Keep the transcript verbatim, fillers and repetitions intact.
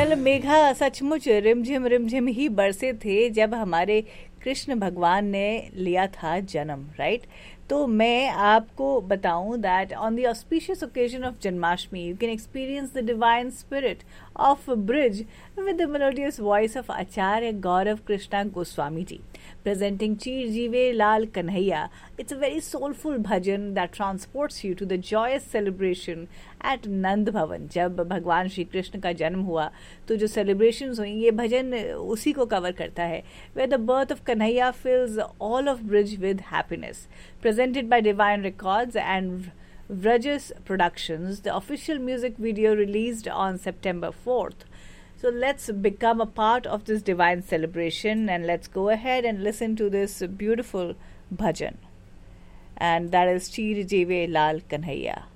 कल मेघा सचमुच रिमझिम रिमझिम ही बरसे थे जब हमारे कृष्ण भगवान ने लिया था जन्म, राइट। तो मैं आपको बताऊं that on the auspicious occasion of Janmashtami you can experience the divine spirit of bridge with the melodious voice of Acharya Gaurav Krishna Goswami ji, presenting Cheer Jeeve Lal Kanhaiya. It's a very soulful bhajan that transports you to the joyous celebration at Nand Bhavan. जब भगवान श्री कृष्ण का जन्म हुआ तो जो celebrations हुई ये भजन उसी को cover करता है, where the birth of Kanhaiya fills all of Bridge with happiness. Presented by Divine Records and Vrajas Productions, the official music video released on September fourth. So let's become a part of this divine celebration and let's go ahead and listen to this beautiful bhajan. And that is Cheer Jeeve Lal Kanhaiya.